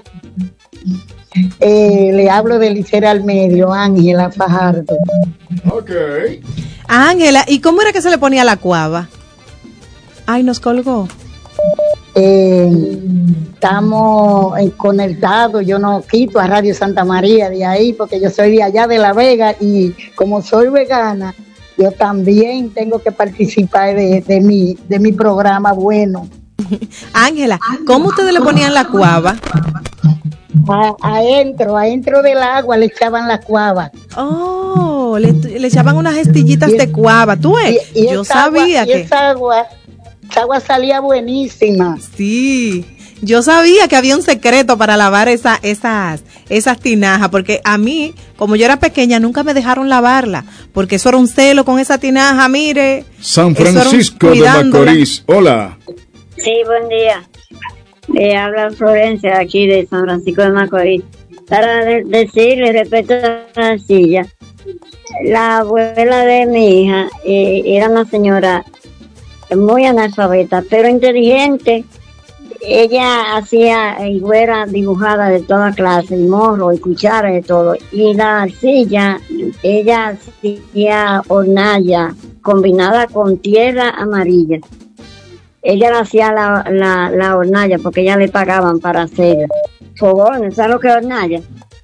Eh, le hablo de Licera al Medio, Ángela Fajardo. Ok. Ángela, ¿y cómo era que se le ponía la cuava? Ay, nos colgó. Eh, estamos eh, conectados, yo no quito a Radio Santa María de ahí, porque yo soy de allá de La Vega y como soy vegana, yo también tengo que participar de, de, mi, de mi programa bueno. Ángela, ¿cómo ustedes le ponían la cuava? A- Adentro, adentro del agua le echaban la cuava. Oh, le, le echaban unas estillitas Y- de cuava, ¿tú ves? Y Yo esa agua- sabía y que... esa agua, esa agua salía buenísima. Sí, yo sabía que había un secreto para lavar esa, esas, esas tinajas, porque a mí, como yo era pequeña, nunca me dejaron lavarla, porque eso era un celo con esa tinaja, mire. San eso era un- Francisco de cuidándola. Macorís. Hola. Sí, buen día. Le habla Florencia aquí de San Francisco de Macorís. Para de- decirle respecto a la silla, la abuela de mi hija eh, era una señora muy analfabeta, pero inteligente. Ella hacía higuera dibujada de toda clase, y morro, y cuchara, de todo. Y la silla, ella hacía hornalla combinada con tierra amarilla. Ella le hacía la, la, la hornalla porque ella le pagaban para hacerla. Fogones, ¿sabes lo que es hornalla?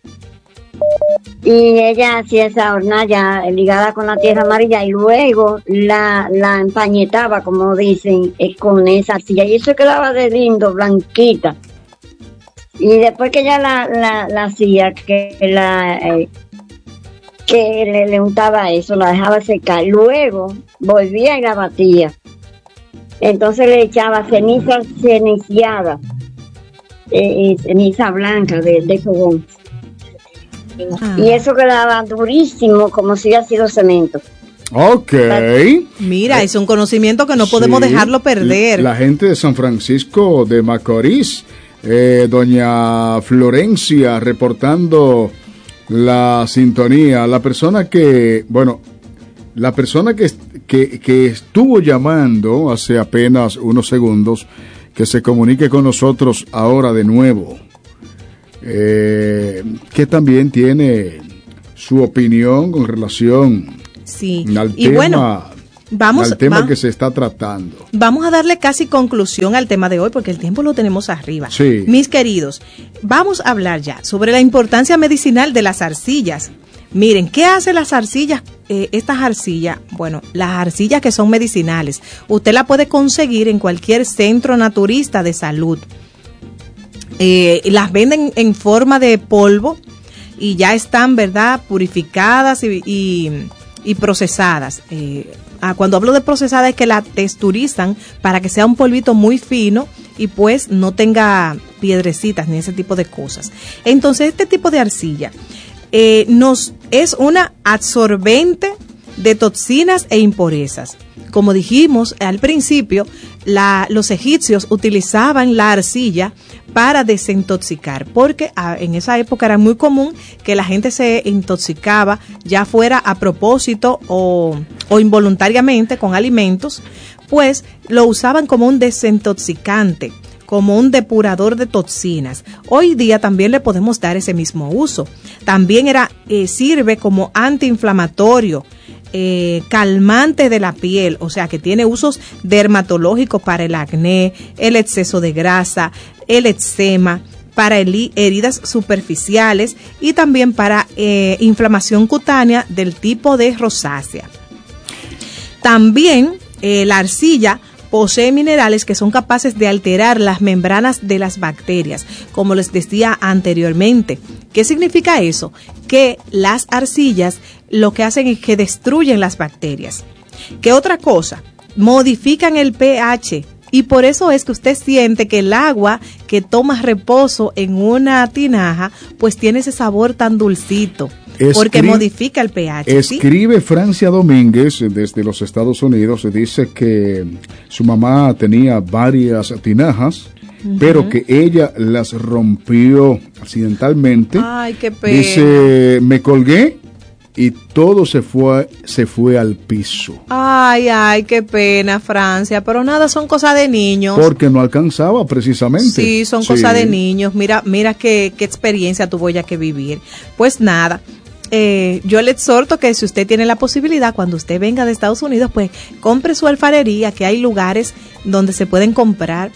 Y ella hacía esa hornalla ligada con la tierra amarilla y luego la, la empañetaba, como dicen, eh, con esa silla. Y eso quedaba de lindo, blanquita. Y después que ella la, la, la hacía, que la... Eh, que le, le untaba eso, la dejaba secar. Luego volvía y la batía. Entonces le echaba ceniza ceniciada, eh, eh, ceniza blanca de, de fogón. Ah. Y eso quedaba durísimo, como si hubiera sido cemento. Ok. Mira, es un conocimiento que no podemos Sí, dejarlo perder. La gente de San Francisco de Macorís, eh, doña Florencia, reportando la sintonía. La persona que, bueno, la persona que, que, que estuvo llamando hace apenas unos segundos, que se comunique con nosotros ahora de nuevo, eh, que también tiene su opinión con relación Sí, al y tema, bueno, vamos, al tema va, que se está tratando. Vamos a darle casi conclusión al tema de hoy porque el tiempo lo tenemos arriba. Sí. Mis queridos, vamos a hablar ya sobre la importancia medicinal de las arcillas. Miren, ¿qué hacen las arcillas? Eh, estas arcillas, bueno, las arcillas que son medicinales, usted la puede conseguir en cualquier centro naturista de salud. Eh, las venden en forma de polvo y ya están, ¿verdad?, purificadas y... y y procesadas. Eh, ah, cuando hablo de procesada es que la texturizan para que sea un polvito muy fino y pues no tenga piedrecitas ni ese tipo de cosas. Entonces este tipo de arcilla eh, nos es una absorbente de toxinas e impurezas. Como dijimos al principio, la, los egipcios utilizaban la arcilla para desintoxicar, porque a, en esa época era muy común que la gente se intoxicaba, ya fuera a propósito o, o involuntariamente con alimentos, pues lo usaban como un desintoxicante, como un depurador de toxinas. Hoy día también le podemos dar ese mismo uso. También era eh, sirve como antiinflamatorio, Eh, calmante de la piel, o sea que tiene usos dermatológicos para el acné, el exceso de grasa, el eczema, para el, heridas superficiales y también para eh, inflamación cutánea del tipo de rosácea. También eh, la arcilla posee minerales que son capaces de alterar las membranas de las bacterias, como les decía anteriormente. ¿Qué significa eso? Que las arcillas lo que hacen es que destruyen las bacterias. ¿Qué otra cosa? Modifican el pH y por eso es que usted siente que el agua que toma reposo en una tinaja pues tiene ese sabor tan dulcito. Escri- porque modifica el pH. Escribe ¿sí? Francia Domínguez desde los Estados Unidos, dice que su mamá tenía varias tinajas, uh-huh, pero que ella las rompió accidentalmente. Ay, qué pena. Dice, me colgué y todo se fue se fue al piso. Ay, ay, qué pena, Francia, pero nada, son cosas de niños. Porque no alcanzaba precisamente. Sí, son sí. cosas de niños. Mira, mira qué, qué experiencia tuvo ella que vivir. Pues nada. Eh, yo le exhorto que si usted tiene la posibilidad, cuando usted venga de Estados Unidos, pues compre su alfarería, que hay lugares donde se pueden comprar.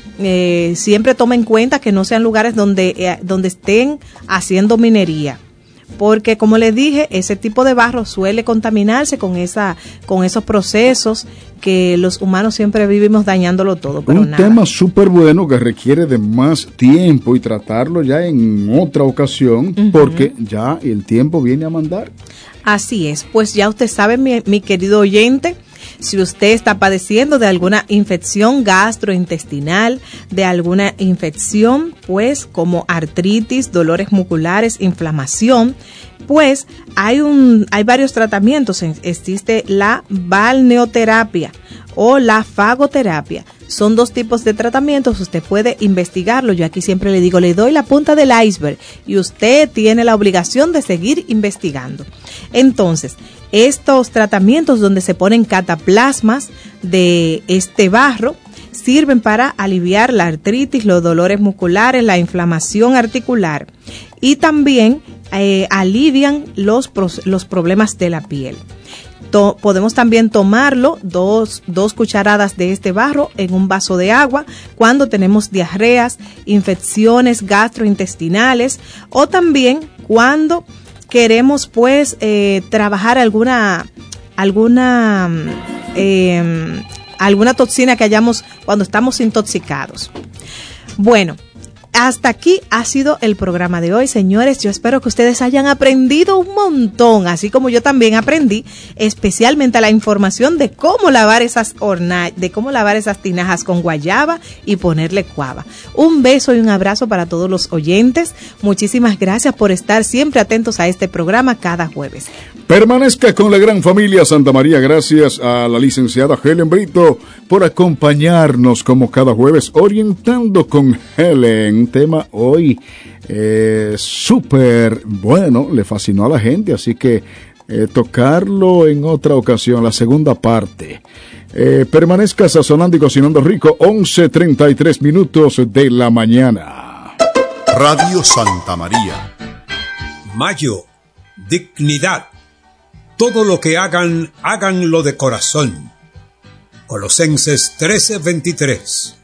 Eh, siempre tome en cuenta que no sean lugares donde, eh, donde estén haciendo minería, porque como les dije, ese tipo de barro suele contaminarse con esa, con esos procesos que los humanos siempre vivimos dañándolo todo. Pero un nada. tema súper bueno que requiere de más tiempo y tratarlo ya en otra ocasión, uh-huh, porque ya el tiempo viene a mandar. Así es, pues ya usted sabe, mi, mi querido oyente, si usted está padeciendo de alguna infección gastrointestinal, de alguna infección, pues como artritis, dolores musculares, inflamación, pues hay un hay varios tratamientos. Existe la balneoterapia o la fagoterapia. Son dos tipos de tratamientos, usted puede investigarlo. Yo aquí siempre le digo, le doy la punta del iceberg y usted tiene la obligación de seguir investigando. Entonces, estos tratamientos donde se ponen cataplasmas de este barro sirven para aliviar la artritis, los dolores musculares, la inflamación articular y también eh, alivian los, los problemas de la piel. To- podemos también tomarlo, dos, dos cucharadas de este barro en un vaso de agua cuando tenemos diarreas, infecciones gastrointestinales o también cuando queremos pues eh, trabajar alguna alguna eh, alguna toxina que hayamos cuando estamos intoxicados. Bueno, hasta aquí ha sido el programa de hoy, señores. Yo espero que ustedes hayan aprendido un montón, así como yo también aprendí, especialmente la información de cómo lavar esas hornallas, de cómo lavar esas tinajas con guayaba y ponerle cuava. Un beso y un abrazo para todos los oyentes. Muchísimas gracias por estar siempre atentos a este programa cada jueves. Permanezca con la gran familia Santa María. Gracias a la licenciada Helen Brito por acompañarnos como cada jueves, orientando con Helen. Un tema hoy eh, súper bueno, le fascinó a la gente, así que eh, tocarlo en otra ocasión, la segunda parte. Eh, permanezca sazonando y cocinando rico, once treinta y tres minutos de la mañana. Radio Santa María. Mayo, dignidad. Todo lo que hagan, háganlo de corazón. Colosenses trece veintitrés.